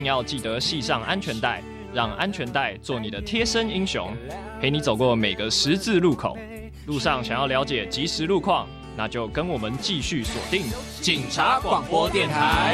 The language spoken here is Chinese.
要记得系上安全带，让安全带做你的贴身英雄，陪你走过每个十字路口。路上想要了解即时路况，那就跟我们继续锁定警察广播电台。